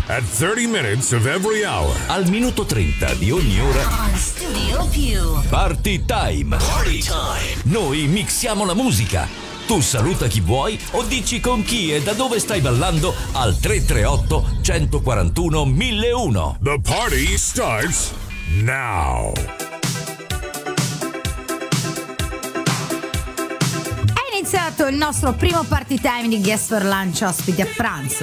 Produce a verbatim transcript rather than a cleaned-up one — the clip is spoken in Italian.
At thirty minutes of every hour. Al minuto trenta di ogni ora. On Studio Più. Party time. Party time. Noi mixiamo la musica. Tu saluta chi vuoi o dici con chi e da dove stai ballando al tre tre otto, uno quattro uno, mille uno. The party starts now. È iniziato il nostro primo party time di Guest for Lunch ospiti a pranzo.